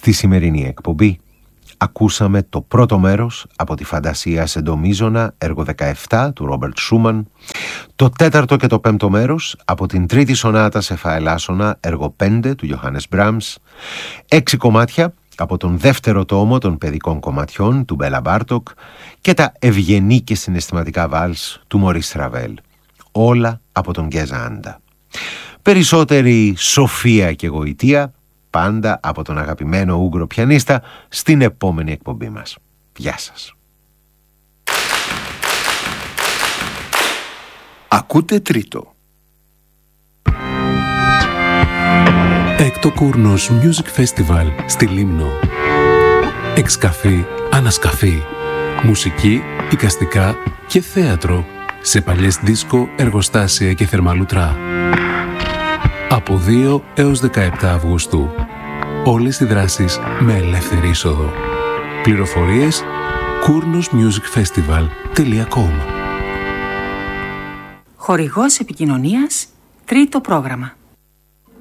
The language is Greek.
Στη σημερινή εκπομπή ακούσαμε το πρώτο μέρος από τη Φαντασία σε ντο μείζωνα, έργο 17 του Ρόμπερτ Σούμαν, το τέταρτο και το πέμπτο μέρος από την τρίτη σονάτα σε φα ελάσσονα, έργο 5 του Γιωχάνες Μπράμς, 6 κομμάτια από τον δεύτερο τόμο των παιδικών κομματιών του Μπέλα Μπάρτοκ και τα ευγενή και συναισθηματικά βάλς του Μωρίς Ραβέλ, όλα από τον Γκέζα Άντα. Περισσότερη σοφία και γοητεία πάντα από τον αγαπημένο Ούγγρο πιανίστα στην επόμενη εκπομπή μας. Γεια σας. Ακούτε τρίτο. Έκτο Κούρνος Music Festival στη Λίμνο. Εξκαφή, ανασκαφή. Μουσική, εικαστικά και θέατρο σε παλιές δίσκο, εργοστάσια και θερμαλουτρά. Από 2 έως 17 Αυγούστου. Όλες οι δράσεις με ελεύθερη είσοδο. Πληροφορίες kournosmusicfestival.com. Χορηγός επικοινωνίας, τρίτο πρόγραμμα.